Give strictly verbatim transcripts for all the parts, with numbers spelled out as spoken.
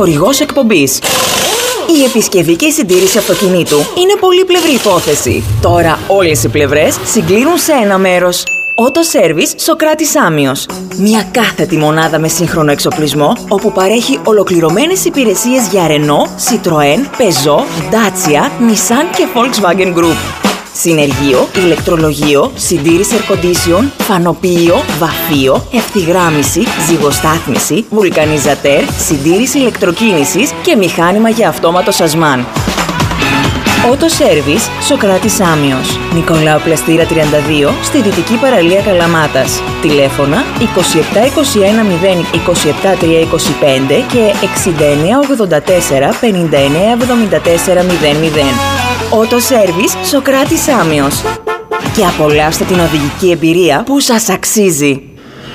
χορηγός εκπομπής. Η επισκευή και η συντήρηση αυτοκινήτου είναι πολύπλευρη υπόθεση. Τώρα όλες οι πλευρές συγκλίνουν σε ένα μέρος. Auto Service Σοκράτης Άμιος. Μια κάθετη μονάδα με σύγχρονο εξοπλισμό, όπου παρέχει ολοκληρωμένες υπηρεσίες για Renault, Citroën, Peugeot, Dacia, Nissan και Volkswagen Group. Συνεργείο, ηλεκτρολογείο, συντήρηση air condition, φανοποιείο, βαφείο, ευθυγράμμιση, ζυγοστάθμιση, βουλκανιζατέρ, συντήρηση ηλεκτροκίνησης και μηχάνημα για αυτόματο σασμάν. Auto Service Σοκράτης Άμιος. Νικολάου Πλαστήρα τριάντα δύο, στη Δυτική Παραλία Καλαμάτας. Τηλέφωνα είκοσι επτά είκοσι ένα μηδέν είκοσι επτά τριακόσια είκοσι πέντε και εξήντα εννέα ογδόντα τέσσερα πενήντα εννέα εβδομήντα τέσσερα μηδέν μηδέν. Auto Service Σοκράτης Άμιος. Και απολαύστε την οδηγική εμπειρία που σας αξίζει.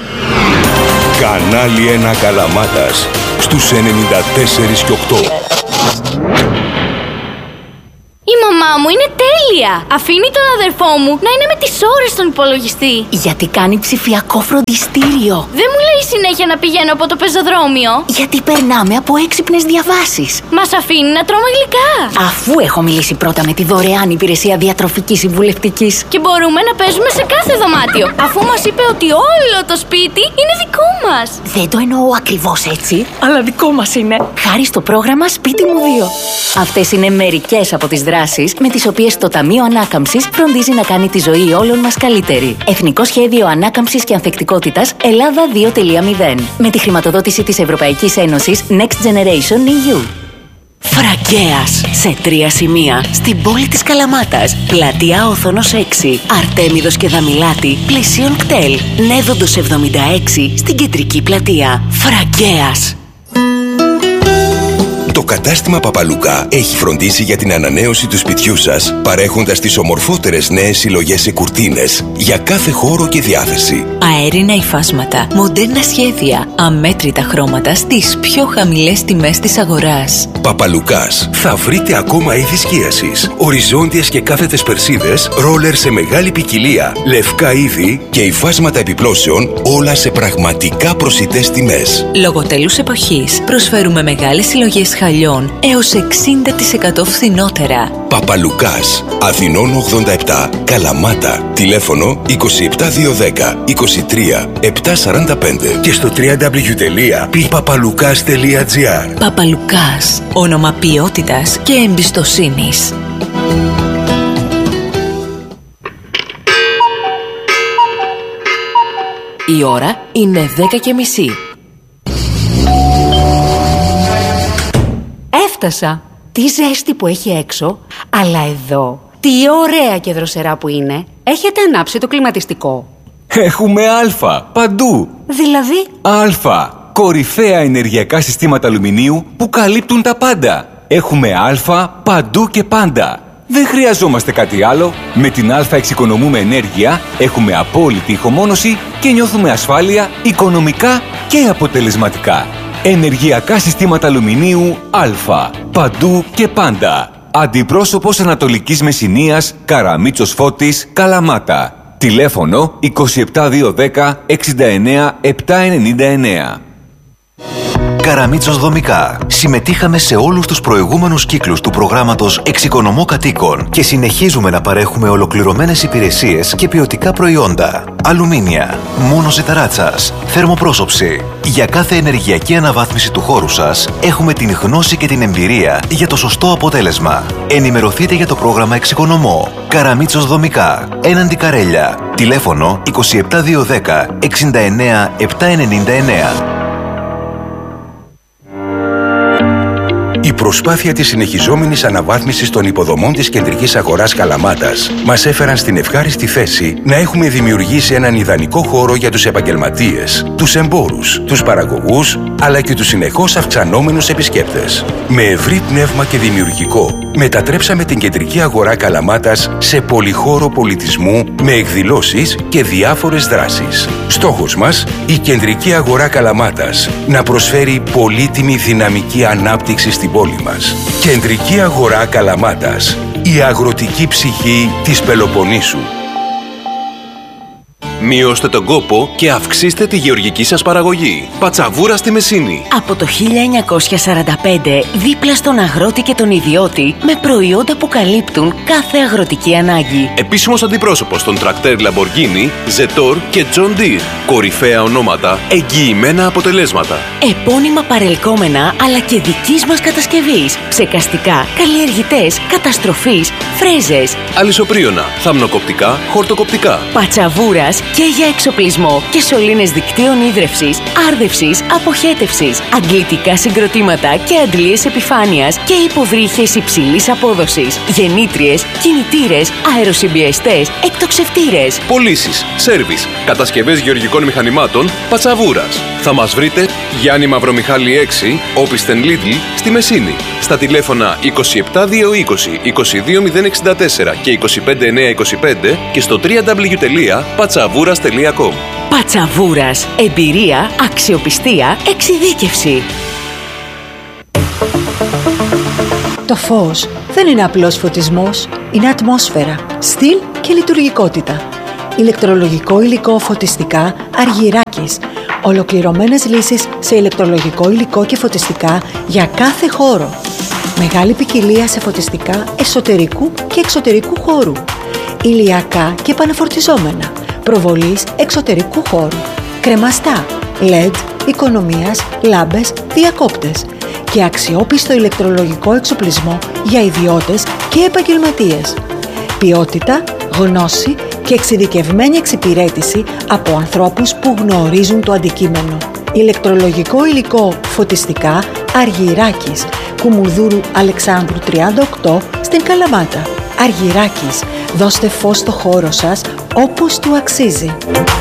Κανάλι ένα Καλαμάτας στους ενενήντα τέσσερα και οκτώ. Η μαμά μου είναι τέλεια! Αφήνει τον αδερφό μου να είναι με τις ώρες στον υπολογιστή. Γιατί κάνει ψηφιακό φροντιστήριο. Δεν μου λέει συνέχεια να πηγαίνω από το πεζοδρόμιο. Γιατί περνάμε από έξυπνες διαβάσεις. Μας αφήνει να τρώμε γλυκά. Αφού έχω μιλήσει πρώτα με τη δωρεάν υπηρεσία διατροφικής συμβουλευτικής. Και μπορούμε να παίζουμε σε κάθε δωμάτιο. Αφού μας είπε ότι όλο το σπίτι είναι δικό μας. Δεν το εννοώ ακριβώς έτσι, αλλά δικό μας είναι. Χάρη στο πρόγραμμα Σπίτι μου δύο. Αυτές είναι μερικές από τις δράσεις με τις οποίες το Ταμείο Ανάκαμψης φροντίζει να κάνει τη ζωή όλων μας καλύτερη. Εθνικό Σχέδιο Ανάκαμψης και Ανθεκτικότητας Ελλάδα δύο τελεία μηδέν. Με τη χρηματοδότηση της Ευρωπαϊκής Ένωσης Next Generation ι γιου. Φραγκέας, σε τρία σημεία, στην πόλη της Καλαμάτας. Πλατεία Όθωνος έξι, Αρτέμιδος και Δαμιλάτη, πλαισίον κτέλ. Νέδοντος εβδομήντα έξι, στην κεντρική πλατεία. Φραγκέας. Το κατάστημα Παπαλουκά έχει φροντίσει για την ανανέωση του σπιτιού σας, παρέχοντας τις ομορφότερες νέες συλλογές σε κουρτίνες για κάθε χώρο και διάθεση. Αέρινα υφάσματα, μοντέρνα σχέδια, αμέτρητα χρώματα στις πιο χαμηλές τιμές της αγοράς. Παπαλουκάς. Θα βρείτε ακόμα είδη σκίασης, οριζόντιες και κάθετες περσίδες, ρόλερ σε μεγάλη ποικιλία, λευκά είδη και υφάσματα επιπλώσεων, όλα σε πραγματικά προσιτές τιμές. Λόγω τέλους εποχής προσφέρουμε μεγάλες συλλογές χαλιών έως εξήντα τοις εκατό φθηνότερα. Παπαλουκάς, Αθηνών ογδόντα επτά, Καλαμάτα. Τηλέφωνο είκοσι επτά διακόσια δέκα είκοσι τρία επτακόσια σαράντα πέντε και στο double-u double-u double-u τελεία πι παπαλουκάς τελεία τζι άρ. Παπαλουκάς, όνομα ποιότητας και εμπιστοσύνης. Η ώρα είναι δέκα και μισή. Έφτασα. Τι ζέστη που έχει έξω, αλλά εδώ τι ωραία και δροσερά που είναι. Έχετε ανάψει το κλιματιστικό? Έχουμε Α παντού. Δηλαδή? Α, κορυφαία ενεργειακά συστήματα αλουμινίου που καλύπτουν τα πάντα. Έχουμε Α παντού και πάντα. Δεν χρειαζόμαστε κάτι άλλο. Με την Α εξοικονομούμε ενέργεια, έχουμε απόλυτη ηχομόνωση και νιώθουμε ασφάλεια οικονομικά και αποτελεσματικά. Ενεργειακά συστήματα αλουμινίου Α. Παντού και πάντα. Αντιπρόσωπος Ανατολικής Μεσσηνίας, Καραμίτσος Φώτης, Καλαμάτα. Τηλέφωνο είκοσι επτά διακόσια δέκα εξήντα εννέα επτακόσια ενενήντα εννέα. Καραμίτσος Δομικά. Συμμετείχαμε σε όλους τους προηγούμενους κύκλους του προγράμματος Εξοικονομώ Κατοίκων και συνεχίζουμε να παρέχουμε ολοκληρωμένες υπηρεσίες και ποιοτικά προϊόντα. Αλουμίνια, μόνωση ταράτσας, θερμοπρόσωψη. Για κάθε ενεργειακή αναβάθμιση του χώρου σας έχουμε την γνώση και την εμπειρία για το σωστό αποτέλεσμα. Ενημερωθείτε για το πρόγραμμα Εξοικονομώ. Καραμίτσος Δομικά. Έναντι Καρέλια. Τηλέφωνο είκοσι επτά διακόσια δέκα εξήντα εννέα επτακόσια ενενήντα εννέα. Η προσπάθεια της συνεχιζόμενης αναβάθμισης των υποδομών της κεντρικής αγοράς Καλαμάτας μας έφεραν στην ευχάριστη θέση να έχουμε δημιουργήσει έναν ιδανικό χώρο για τους επαγγελματίες, τους εμπόρους, τους παραγωγούς, αλλά και τους συνεχώς αυξανόμενους επισκέπτες. Με ευρύ πνεύμα και δημιουργικό, μετατρέψαμε την κεντρική αγορά Καλαμάτας σε πολυχώρο πολιτισμού με εκδηλώσεις και διάφορες δράσεις. Στόχος μας, η κεντρική αγορά Καλαμάτας να προσφέρει πολύτιμη δυναμική ανάπτυξη στην πόλη μας. Κεντρική αγορά Καλαμάτας, η αγροτική ψυχή της Πελοποννήσου. Μειώστε τον κόπο και αυξήστε τη γεωργική σας παραγωγή. Πατσαβούρα στη Μεσίνη. Από το χίλια εννιακόσια σαράντα πέντε, δίπλα στον αγρότη και τον ιδιώτη, με προϊόντα που καλύπτουν κάθε αγροτική ανάγκη. Επίσημος αντιπρόσωπος των τρακτέρ Lamborghini, Zetor και John Deere. Κορυφαία ονόματα, εγγυημένα αποτελέσματα. Επώνυμα παρελκόμενα, αλλά και δικής μας κατασκευής. Ψεκαστικά, καλλιεργητές, καταστροφής, φρέζες. Αλυσοπρίωνα, θαμνοκοπτικά, χορτοκοπτικά. Πατσαβούρας και για εξοπλισμό και σωλήνες δικτύων ίδρευσης, άρδευσης, αποχέτευσης, αντλητικά συγκροτήματα και αντλίες επιφάνειας και υποβρύχες υψηλής απόδοσης, γεννήτριες, κινητήρες, αεροσυμπιεστές, εκτοξευτήρες. Πωλήσεις, σέρβις, κατασκευές γεωργικών μηχανημάτων, Πατσαβούρας. Θα μας βρείτε Γιάννη Μαυρομιχάλη έξι, Όπισθεν Λίτλ, στη Μεσίνη. Στα τηλέφωνα είκοσι επτά διακόσια είκοσι, είκοσι δύο μηδέν εξήντα τέσσερα και είκοσι πέντε εννιακόσια είκοσι πέντε και στο double-u double-u double-u τελεία πατσαβούρας τελεία com. Πατσαβούρας. Εμπειρία, αξιοπιστία, εξειδίκευση. Το φως δεν είναι απλός φωτισμός, είναι ατμόσφαιρα, στυλ και λειτουργικότητα. Ηλεκτρολογικό υλικό φωτιστικά Αργυράκης. Ολοκληρωμένες λύσεις σε ηλεκτρολογικό υλικό και φωτιστικά για κάθε χώρο. Μεγάλη ποικιλία σε φωτιστικά εσωτερικού και εξωτερικού χώρου. Ηλιακά και επαναφορτιζόμενα. Προβολής εξωτερικού χώρου. Κρεμαστά, ελ ι ντι, οικονομίας, λάμπες, διακόπτες. Και αξιόπιστο ηλεκτρολογικό εξοπλισμό για ιδιώτες και επαγγελματίες. Ποιότητα, γνώση και εξειδικευμένη εξυπηρέτηση από ανθρώπους που γνωρίζουν το αντικείμενο. Ηλεκτρολογικό υλικό φωτιστικά Αργυράκης, Κουμουνδούρου Αλεξάνδρου τριάντα οκτώ στην Καλαμάτα. Αργυράκης, δώστε φως στο χώρο σας όπως του αξίζει.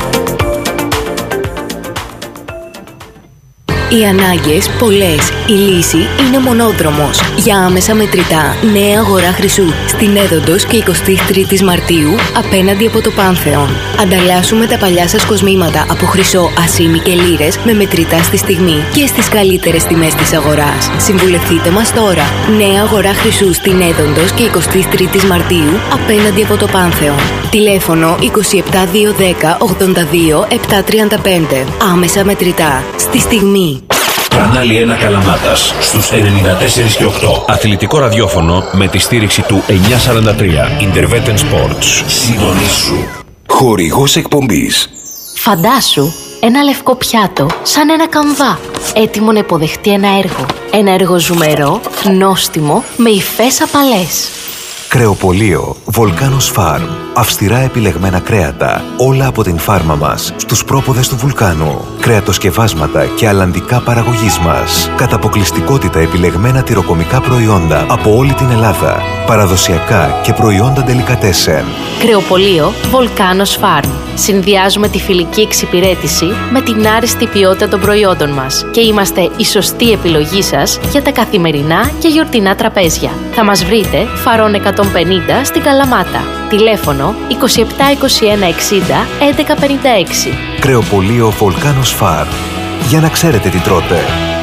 Οι ανάγκες πολλές, η λύση είναι μονόδρομος. Για άμεσα μετρητά, νέα αγορά Χρυσού, στην Έδοντος και εικοστή τρίτη Μαρτίου, απέναντι από το Πάνθεον. Ανταλλάσσουμε τα παλιά σας κοσμήματα από χρυσό, ασήμι και λίρες με μετρητά στη στιγμή και στις καλύτερες τιμές της αγοράς. Συμβουλευτείτε μας τώρα. Νέα αγορά Χρυσού στην Έδοντος και εικοστή τρίτη Μαρτίου, απέναντι από το Πάνθεον. Τηλέφωνο είκοσι επτά διακόσια δέκα ογδόντα δύο επτακόσια τριάντα πέντε. Άμεσα μετρητά. Στη στιγμή. Κανάλι ένα Καλαμάτας στους ενενήντα τέσσερα και οκτώ. Αθλητικό ραδιόφωνο με τη στήριξη του εννιακόσια σαράντα τρία. Intervetten Sports. Συντονίσου. Χορηγός εκπομπής. Φαντάσου ένα λευκό πιάτο σαν ένα καμβά, έτοιμο να υποδεχτεί ένα έργο. Ένα έργο ζουμερό, νόστιμο, με υφές απαλές. Κρεοπωλείο Volcanos Farm. Αυστηρά επιλεγμένα κρέατα, όλα από την φάρμα μας, στους πρόποδες του βουλκάνου. Κρεατοσκευάσματα και αλλαντικά παραγωγής μας. Κατά αποκλειστικότητα επιλεγμένα τυροκομικά προϊόντα από όλη την Ελλάδα. Παραδοσιακά και προϊόντα ντελικατέσεν. Κρεοπωλείο Volcanos Farm. Συνδυάζουμε τη φιλική εξυπηρέτηση με την άριστη ποιότητα των προϊόντων μας και είμαστε η σωστή επιλογή σας για τα καθημερινά και γιορτινά τραπέζια. Θα μας βρείτε Φαρών εκατόν πενήντα στην Καλαμάτα. Τηλέφωνο είκοσι επτά είκοσι ένα εξήντα έντεκα πενήντα έξι. Κρεοπωλείο Volcanos Farm. Για να ξέρετε τι τρώτε.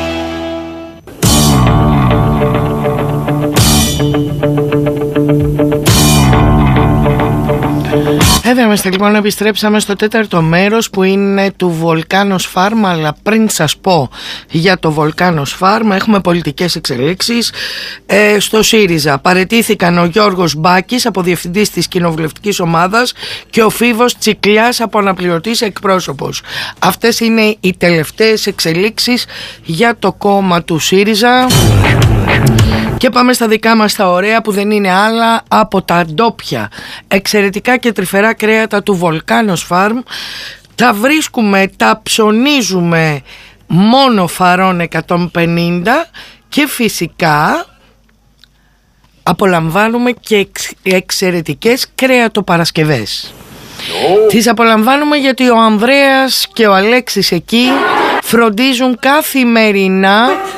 Εδώ είμαστε λοιπόν, επιστρέψαμε στο τέταρτο μέρος που είναι του Volcanos Farm, αλλά πριν σας πω για το Volcanos Farm έχουμε πολιτικές εξελίξεις. Ε, στο ΣΥΡΙΖΑ παραιτήθηκαν ο Γιώργος Μπάκης από διευθυντής της κοινοβουλευτικής ομάδας και ο Φίβος Τσικλιάς από αναπληρωτής εκπρόσωπος. Αυτές είναι οι τελευταίες εξελίξεις για το κόμμα του ΣΥΡΙΖΑ. Και πάμε στα δικά μας τα ωραία που δεν είναι άλλα από τα ντόπια εξαιρετικά και τρυφερά κρέατα του Volcanos Farm. Τα βρίσκουμε, τα ψωνίζουμε μόνο Φαρών εκατόν πενήντα και φυσικά απολαμβάνουμε και εξ, εξαιρετικές κρέατοπαρασκευές. Oh. Τις απολαμβάνουμε γιατί ο Ανδρέας και ο Αλέξης εκεί φροντίζουν καθημερινά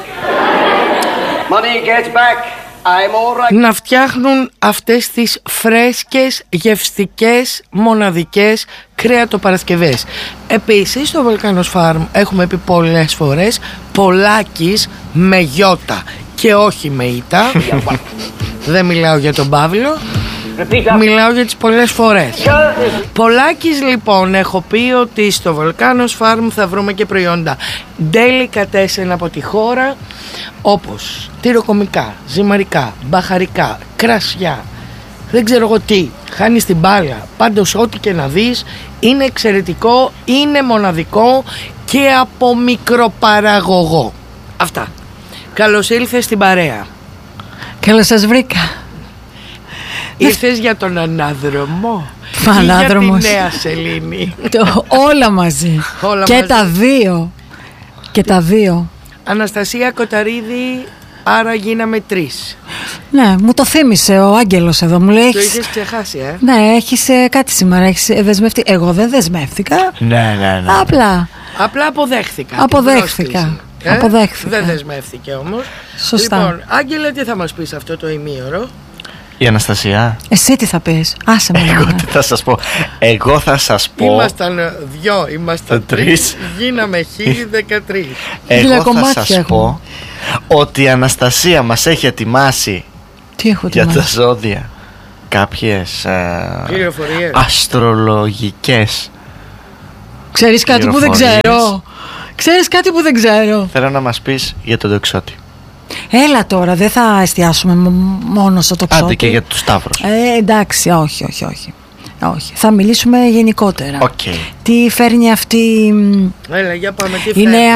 να φτιάχνουν αυτές τις φρέσκες, γευστικές, μοναδικές κρέατοπαρασκευές. Επίσης στο Volcanos Farm έχουμε πει πολλές φορές Πολάκης με γιώτα και όχι με ητα. Δεν μιλάω για τον Παύλο. Μιλάω για τις πολλές φορές. Πολάκης λοιπόν, έχω πει ότι στο Volcano's Farm θα βρούμε και προϊόντα delicatessen από τη χώρα, όπως τυροκομικά, ζυμαρικά, μπαχαρικά, κρασιά, δεν ξέρω εγώ τι, χάνεις την μπάλα. Πάντως ό,τι και να δεις είναι εξαιρετικό, είναι μοναδικό και από μικροπαραγωγό. Αυτά. Καλώς ήλθες στην παρέα. Καλώς σας βρήκα. Ήρθες για τον ανάδρομο Ανάδρομος. ή για τη νέα σελήνη? Το, όλα μαζί. Όλα και μαζί. τα δύο. Και τα δύο. Αναστασία Κοταρίδη, άρα γίναμε τρεις. Ναι, μου το θύμισε ο Άγγελος εδώ. Μου λέει, Το έχεις... είχες ξεχάσει, ε? Ναι, έχεις ε, κάτι σήμερα, έχεις ε, δεσμευτεί. Εγώ δεν δεσμεύτηκα. Ναι, ναι, ναι. Απλά. Απλά αποδέχθηκα. Αποδέχθηκα. Ε? Αποδέχθηκα. Δεν δεσμεύτηκε όμως. Σωστά. Λοιπόν, Άγγελε, τι θα μας πεις αυτό το ημίωρο? Η Αναστασία. Εσύ τι θα πεις? Άσε με. Εγώ τι θα σας πω? Εγώ θα σας πω. Ήμασταν δυο, ήμασταν τρεις. τρεις. Γίναμε χίλιοι δεκατρείς. Εγώ θα σας έχουμε. πω ότι η Αναστασία μας έχει ετοιμάσει τι έχω για ετοιμάσει? τα ζώδια κάποιες ε, πληροφορίες, αστρολογικές. Ξέρεις κάτι που δεν ξέρω? Ξέρεις κάτι που δεν ξέρω? Θέλω να μας πεις για τον τοξότη. Έλα τώρα, δεν θα εστιάσουμε μόνο στο τοξότη. Άντε και για τους Σταύρους. Ε, εντάξει, όχι, όχι, όχι. Όχι. Θα μιλήσουμε γενικότερα. Okay. Τι φέρνει αυτή. Έλα, για πάμε, τι η φέρνει? νέα